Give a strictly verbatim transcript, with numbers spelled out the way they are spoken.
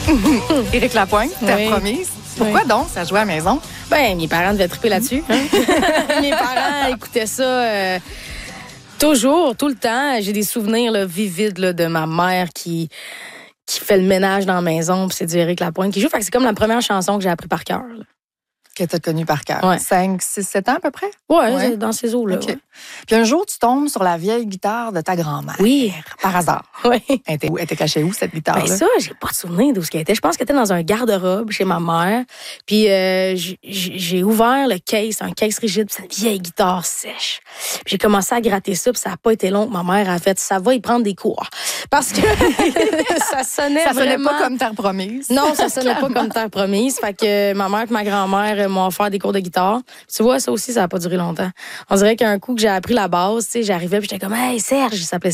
Éric Lapointe, Terre Oui. promise. Pourquoi Oui. donc ça jouait à la maison? Ben, mes parents devaient triper là-dessus. Hein? Mes parents écoutaient ça euh, toujours, tout le temps. J'ai des souvenirs là, vivides là, de ma mère qui, qui fait le ménage dans la maison, puis c'est du Éric Lapointe qui joue. Fait que c'est comme la première chanson que j'ai appris par cœur. là. Que tu as connu par cœur. Ouais. cinq, six, sept ans à peu près? Ouais, Ouais. c'est dans ces eaux-là. OK. ouais. Puis un jour, tu tombes sur la vieille guitare de ta grand-mère. Oui. Par hasard. Oui. Elle était, où? Elle était cachée où, cette guitare-là? Ben ça, j'ai pas de souvenir d'où ce qu'elle était. Je pense qu'elle était dans un garde-robe chez ma mère. Puis euh, j- j- j'ai ouvert le case, un case rigide, puis c'est une vieille guitare sèche. Puis j'ai commencé à gratter ça, puis ça a pas été long. Ma mère a fait, ça va y prendre des cours. Parce que ça sonnait Ça sonnait vraiment... pas comme Terre promise. Non, ça sonnait pas comme terre promise. Fait que ma mère et ma grand-mère euh, m'ont offert des cours de guitare. Tu vois, ça aussi, ça a pas duré longtemps. On dirait qu'un coup que j'ai appris la basse, tu sais, j'arrivais puis j'étais comme, hey, Serge, il s'appelait